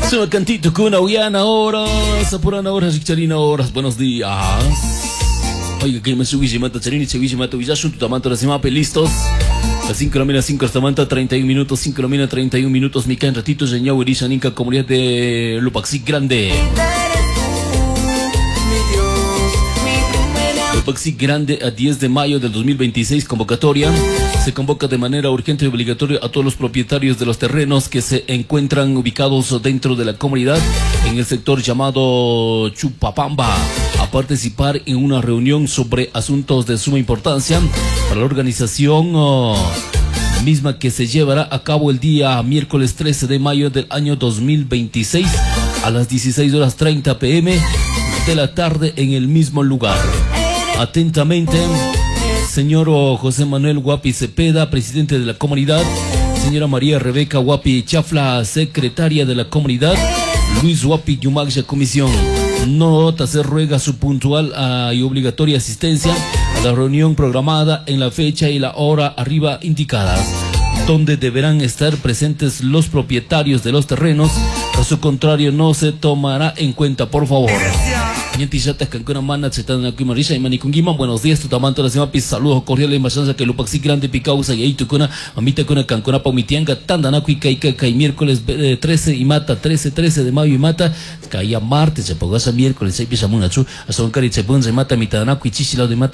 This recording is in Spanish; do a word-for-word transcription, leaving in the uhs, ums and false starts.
Suena cantito con Auyana horas, apurana horas, Richarina horas, buenos días. Oiga, que me subí, mata Charini, subí, mata Villasun, tu tamanto, la semape, listos. Las cinco la mina, cinco hasta manta, treinta y un minutos, cinco la mina, treinta y un minutos, Mica en ratitos, de Ñau, Erisa, Ninca, comunidad de Lupaxi Grande. Lupaxi Grande a diez de mayo del dos mil veintiséis, convocatoria. Se convoca de manera urgente y obligatoria a todos los propietarios de los terrenos que se encuentran ubicados dentro de la comunidad en el sector llamado Chupapamba a participar en una reunión sobre asuntos de suma importancia para la organización oh, misma que se llevará a cabo el día miércoles trece de mayo del año dos mil veintiséis a las dieciséis horas treinta pm de la tarde en el mismo lugar. Atentamente, señor José Manuel Guapi Cepeda, presidente de la comunidad. Señora María Rebeca Guapi Chafla, secretaria de la comunidad. Luis Guapi Yumaxia, comisión. Nota, se ruega su puntual uh, y obligatoria asistencia a la reunión programada en la fecha y la hora arriba indicadas, donde deberán estar presentes los propietarios de los terrenos. Caso contrario, no se tomará en cuenta, por favor. Buenos días, tu tamanto la semana, saludos cordiales, más que Lupaxi Grande, Picausa y ahí tu cuna, mamita con una cancona paumitianga, tandana, cuica y caca, y miércoles trece y mata, trece, trece de mayo y mata, caía martes, se pogasa miércoles, ahí pisa munachu, hasta un cari se pone, mata, mitad, y chichilado de mata.